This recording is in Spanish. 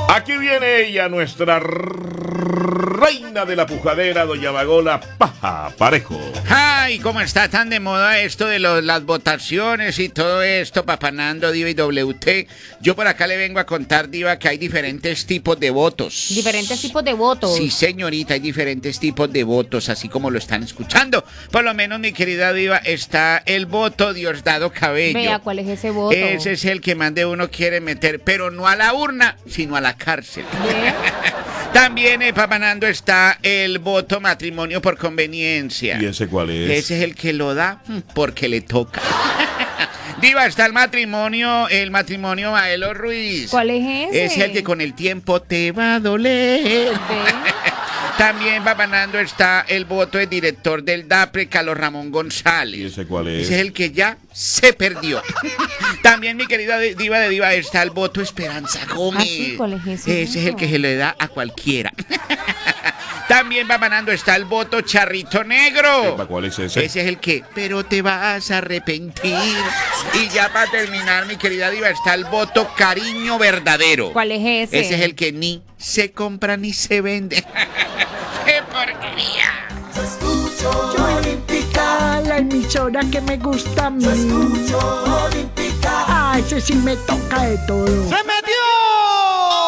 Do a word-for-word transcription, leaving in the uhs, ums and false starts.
Aquí viene ella, nuestra reina de la pujadera, doña Magola Paja Parejo. Ay, ¿cómo está tan de moda esto de los, las votaciones y todo esto, Papanando, Diva y W T? Yo por acá le vengo a contar, Diva, que hay diferentes tipos de votos. Diferentes tipos de votos. Sí, señorita, hay diferentes tipos de votos, así como lo están escuchando. Por lo menos, mi querida Diva, está el voto Diosdado Cabello. Vea, ¿cuál es ese voto? Ese es el que más de uno quiere meter, pero no a la urna, sino a la cárcel. También, eh, Papanando, está el voto matrimonio por conveniencia. ¿Y ese cuál es? Ese es el que lo da porque le toca. Diva, está el matrimonio, el matrimonio Maelo Ruiz. ¿Cuál es ese? Es el que con el tiempo te va a doler. También, Papanando, está el voto del director del DAPRE, Carlos Ramón González. ¿Y ese cuál es? Ese es el que ya se perdió. También, mi querida Diva de Diva, está el voto Esperanza Gómez. ¿Ah, sí? ¿Cuál es ese? Ese es el que se le da a cualquiera. También, Papanando, está el voto Charrito Negro. Epa, ¿cuál es ese? Ese es el que, pero te vas a arrepentir. Y ya para terminar, mi querida Diva, está el voto Cariño Verdadero. ¿Cuál es ese? Ese es el que ni se compra ni se vende. ¡Qué porquería! Yo escucho Olímpica, la emisora que me gusta a mí. yo escucho Olímpica. Ah, ese sí me toca de todo. ¡Se me